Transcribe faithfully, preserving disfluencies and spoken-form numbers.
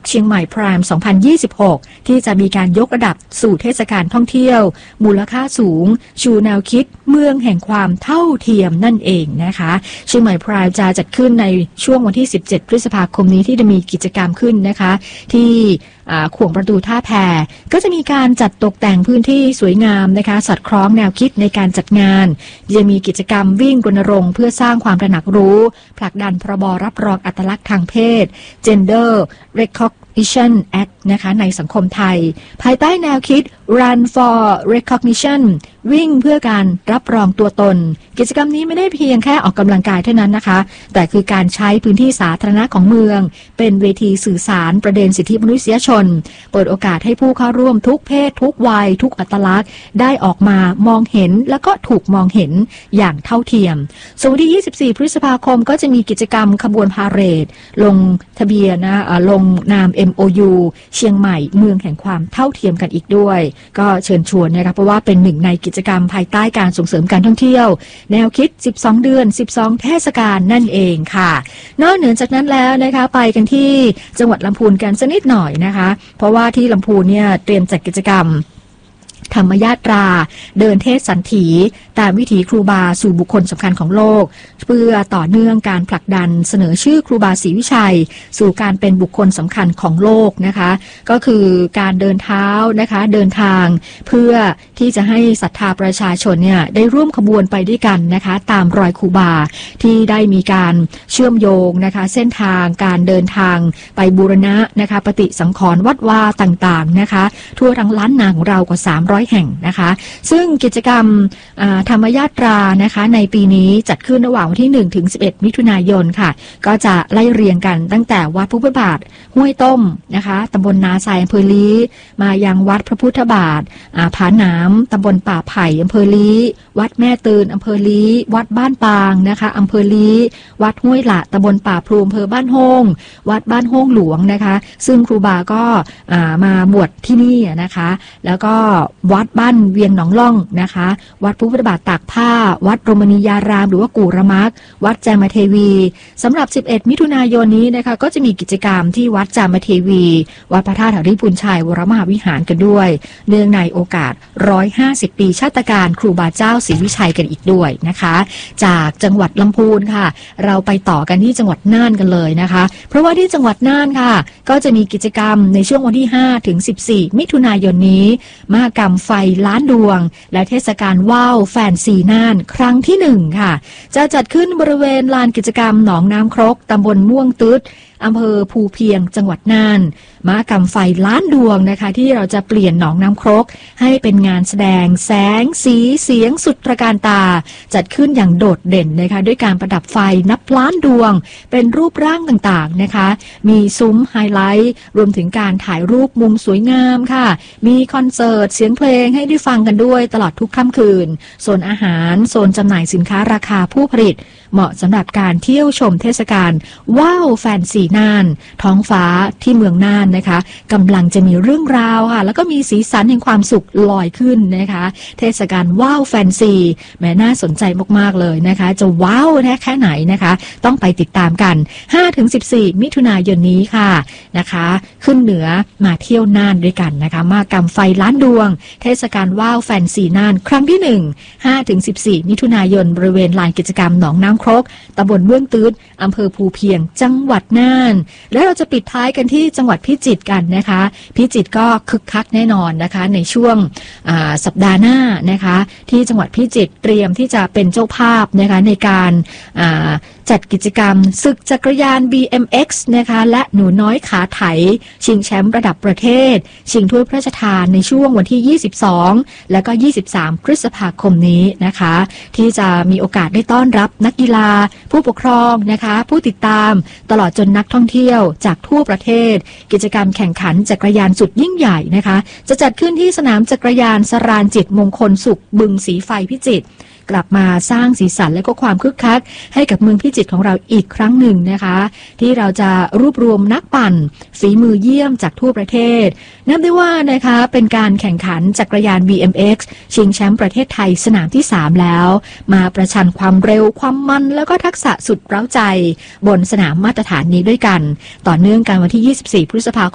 เชียงใหม่พรามสองพันยี่สิบหกที่จะมีการยกระดับสู่เทศกาลท่องเที่ยวมูลค่าสูงชูแนวคิดเมืองแห่งความเท่าเทียมนั่นเองนะคะเชียงใหม่พรามจะจัดขึ้นในช่วงวันที่สิบเจ็ดพฤษภาคมนี้ที่จะมีกิจกรรมขึ้นนะคะที่ขวงประตูท่าแพก็จะมีการจัดตกแต่งพื้นที่สวยงามนะคะสอดคล้องแนวคิดในการจัดงานจะมีกิจกรรมวิ่งรณรงค์เพื่อสร้างความตระหนักรู้ผลักดันพรบรับรองอัตลักษณ์ทางเพศ Gender Recognition Act นะคะในสังคมไทยภายใต้แนวคิด Run for Recognition วิ่งเพื่อการรับรองตัวตนกิจกรรมนี้ไม่ได้เพียงแค่ออกกำลังกายเท่านั้นนะคะแต่คือการใช้พื้นที่สาธารณะของเมืองเป็นเวทีสื่อสารประเด็นสิทธิมนุษยชนเปิดโอกาสให้ผู้เข้าร่วมทุกเพศทุกวัยทุกอัตลักษณ์ได้ออกมามองเห็นและก็ถูกมองเห็นอย่างเท่าเทียมส่วนวันที่ยี่สิบสี่พฤษภาคมก็จะมีกิจกรรมขบวนพาเหรดลงทะเบียนนะลงนาม เอ็ม โอ ยู เชียงใหม่เมืองแห่งความเท่าเทียมกันอีกด้วยก็เชิญชวนนะคะเพราะว่าเป็นหนึ่งในกิจกรรมภายใต้การส่งเสริมการท่องเที่ยวแนวคิดสิบสองเดือนสิบสองเทศกาลนั่นเองค่ะนอกเหนือจากนั้นแล้วนะคะไปกันที่จังหวัดลำพูนกันสักนิดหน่อยนะคะเพราะว่าที่ลำพูนเนี่ยเตรียมจัดกิจกรรมธรรมยาตราเดินเทศสันถีตามวิถีครูบาสู่บุคคลสำคัญของโลกเพื่อต่อเนื่องการผลักดันเสนอชื่อครูบาศรีวิชัยสู่การเป็นบุคคลสำคัญของโลกนะคะก็คือการเดินเท้านะคะเดินทางเพื่อที่จะให้ศรัทธาประชาชนเนี่ยได้ร่วมขบวนไปด้วยกันนะคะตามรอยครูบาที่ได้มีการเชื่อมโยงนะคะเส้นทางการเดินทางไปบูรณะนะคะปฏิสังขรณ์วัดวาต่างๆนะคะทั่วทั้งล้านนาของเรากว่าสามร้อยแห่งนะคะซึ่งกิจกรรมธรรมยาตรานะคะในปีนี้จัดขึ้นระหว่างวันที่หนึ่งถึงสิบเอ็ดมิถุนายนค่ะก็จะไล่เรียงกันตั้งแต่วัดพระพุทธบาทห้วยต้มนะคะตำบลนาทรายอำเภอลี้มายังวัดพระพุทธบาทผาหนามตำบลป่าไผ่อำเภอลี้วัดแม่ตืนอำเภอลี้วัดบ้านปางนะคะอำเภอลี้วัดห้วยหละตำบลป่าพลูอำเภอบ้านโฮงวัดบ้านโฮงหลวงนะคะซึ่งครูบาก็มาบวชที่นี่นะคะแล้วก็วัดบ้านเวียงหนองล่องนะคะวัดพระพุทธบาทตากผ้าวัดโรมณียารามหรือว่ากู่ระมักวัดจามเทวีสำหรับสิบเอ็ดมิถุนายนนี้นะคะก็จะมีกิจกรรมที่วัดจามเทวีวัดพระธาตุหริพุนชัยวรมหาวิหารกันด้วยเนื่องในโอกาสหนึ่งร้อยห้าสิบปีชาตการครูบาเจ้าศรีวิชัยกันอีกด้วยนะคะจากจังหวัดลำพูนค่ะเราไปต่อกันที่จังหวัดน่านกันเลยนะคะเพราะว่าที่จังหวัดน่านค่ะก็จะมีกิจกรรมในช่วงวันที่ห้าถึงสิบสี่มิถุนายนนี้มหกรรมไฟล้านดวงและเทศกาลว่าวแฟนซีน่านครั้งที่หนึ่งค่ะจะจัดขึ้นบริเวณลานกิจกรรมหนองน้ำครกตำบลม่วงตึ๊ดอำเภอภูเพียงจังหวัดน่านมหกรรมไฟล้านดวงนะคะที่เราจะเปลี่ยนหนองน้ำครกให้เป็นงานแสดงแสงสีเสียงสุดตระการตาจัดขึ้นอย่างโดดเด่นนะคะด้วยการประดับไฟนับล้านดวงเป็นรูปร่างต่างๆนะคะมีซุ้มไฮไลท์รวมถึงการถ่ายรูปมุมสวยงามค่ะมีคอนเสิร์ตเสียงเพลงให้ได้ฟังกันด้วยตลอดทุกค่ำคืนโซนอาหารโซนจำหน่ายสินค้าราคาผู้ผลิตเหมาะสำหรับการเที่ยวชมเทศกาลว้าวแฟนซีน่านท้องฟ้าที่เมืองน่านนะคะกำลังจะมีเรื่องราวค่ะแล้วก็มีสีสันแห่งความสุขลอยขึ้นนะคะเทศกาลว้าวแฟนซีแม้น่าสนใจมากๆเลยนะคะจะว้าวแค่ไหนนะคะต้องไปติดตามกัน ห้าถึงสิบสี่ มิถุนายนนี้ค่ะนะคะขึ้นเหนือมาเที่ยวน่านด้วยกันนะคะมากรรมไฟล้านดวงเทศกาลว้าวแฟนซีน่านครั้งที่หนึ่ง ห้าถึงสิบสี่ มิถุนายนบริเวณลานกิจกรรมหนองน้ำครกตำบลเบื้องตื้นอำเภอภูเพียงจังหวัดน่านและเราจะปิดท้ายกันที่จังหวัดพิจิตรกันนะคะพิจิตรก็คึกคักแน่นอนนะคะในช่วงสัปดาห์หน้านะคะที่จังหวัดพิจิตรเตรียมที่จะเป็นเจ้าภาพนะคะในการจัดกิจกรรมศึกจักรยาน บี เอ็ม เอ็กซ์ นะคะและหนูน้อยขาไถชิงแชมป์ระดับประเทศชิงถ้วยพระราชทานในช่วงวันที่ยี่สิบสองและก็ยี่สิบสามพฤษภาคมนี้นะคะที่จะมีโอกาสได้ต้อนรับนักกีฬาผู้ปกครองนะคะผู้ติดตามตลอดจนนักท่องเที่ยวจากทั่วประเทศกิจกรรมแข่งขันจักรยานสุดยิ่งใหญ่นะคะจะจัดขึ้นที่สนามจักรยานสรานจิตมงคลสุขบึงสีไฟพิจิตรกลับมาสร้างสีสันและก็ความคึกคักให้กับเมืองพิจิตรของเราอีกครั้งหนึ่งนะคะที่เราจะรวบรวมนักปั่นฝีมือเยี่ยมจากทั่วประเทศนับได้ว่านะคะเป็นการแข่งขันจักรยาน บี เอ็ม เอ็กซ์ ชิงแชมป์ประเทศไทยสนามที่สามแล้วมาประชันความเร็วความมันแล้วก็ทักษะสุดเร้าใจบนสนามมาตรฐานนี้ด้วยกันต่อเนื่องกันวันที่ยี่สิบสี่พฤษภาคม